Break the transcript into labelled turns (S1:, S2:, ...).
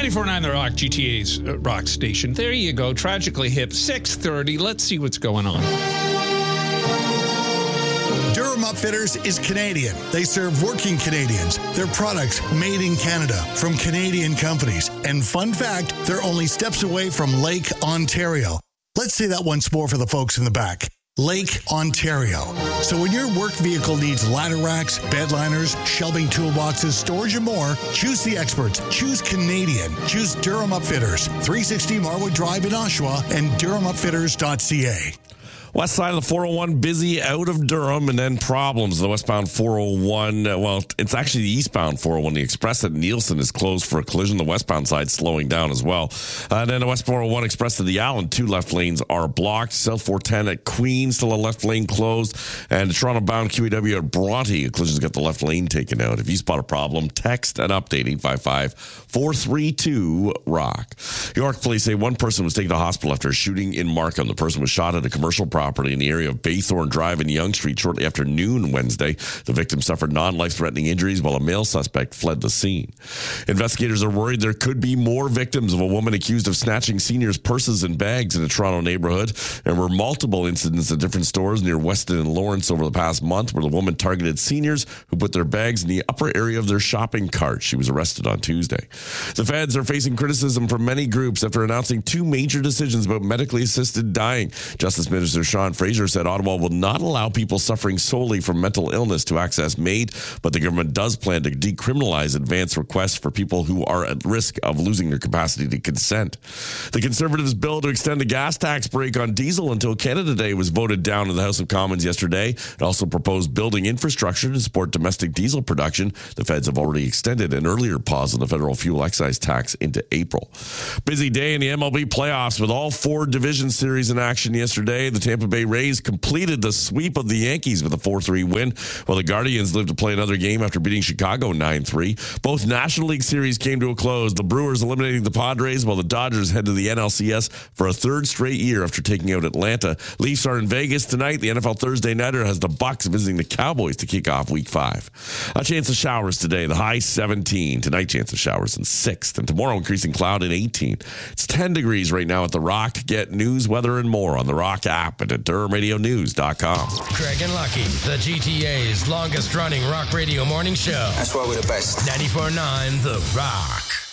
S1: 94.9 The Rock, GTA's rock station. There you go. Tragically hip, 6:30. Let's see what's going on.
S2: Durham Upfitters is Canadian. They serve working Canadians. Their products made in Canada from Canadian companies. And fun fact, they're only steps away from Lake Ontario. Let's say that once more for the folks in the back. Lake Ontario. So when your work vehicle needs ladder racks, bed liners, shelving toolboxes, storage, and more, choose the experts. Choose Canadian. Choose Durham Upfitters. 360 Marwood Drive in Oshawa and durhamupfitters.ca.
S3: West side of the 401 busy out of Durham, and then problems. The westbound 401, well, it's actually the eastbound 401. The express at Nielsen is closed for a collision. The westbound side slowing down as well. And then the West 401 express to the Allen, 2 left lanes are blocked. South 410 at Queen, still a left lane closed. And the Toronto-bound QEW at Bronte, a collision's got the left lane taken out. If you spot a problem, text an update, 855-432-ROCK. York police say one person was taken to hospital after a shooting in Markham. The person was shot at a commercial property in the area of Baythorn Drive and Yonge Street shortly after noon Wednesday. The victim suffered non-life-threatening injuries while a male suspect fled the scene. Investigators are worried there could be more victims of a woman accused of snatching seniors' purses and bags in a Toronto neighborhood. There were multiple incidents at different stores near Weston and Lawrence over the past month where the woman targeted seniors who put their bags in the upper area of their shopping cart. She was arrested on Tuesday. The feds are facing criticism from many groups after announcing 2 major decisions about medically assisted dying. Justice Minister Sean Fraser said Ottawa will not allow people suffering solely from mental illness to access MAID, but the government does plan to decriminalize advance requests for people who are at risk of losing their capacity to consent. The Conservatives' bill to extend the gas tax break on diesel until Canada Day was voted down in the House of Commons yesterday. It also proposed building infrastructure to support domestic diesel production. The feds have already extended an earlier pause on the federal fuel excise tax into April. Busy day in the MLB playoffs with all 4 division series in action yesterday. The Tampa Bay Rays completed the sweep of the Yankees with a 4-3 win, while the Guardians lived to play another game after beating Chicago 9-3. Both National League series came to a close. The Brewers eliminating the Padres, while the Dodgers head to the NLCS for a 3rd straight year after taking out Atlanta. Leafs are in Vegas tonight. The NFL Thursday Nighter has the Bucks visiting the Cowboys to kick off Week 5. A chance of showers today. The high 17. Tonight, chance of showers in 6th. And tomorrow, increasing cloud in 18. It's 10 degrees right now at The Rock. Get news, weather, and more on The Rock app and at DurhamRadioNews.com.
S4: Craig and Lucky, the GTA's longest-running rock radio morning show.
S5: That's why we're the best.
S4: 94.9 The Rock.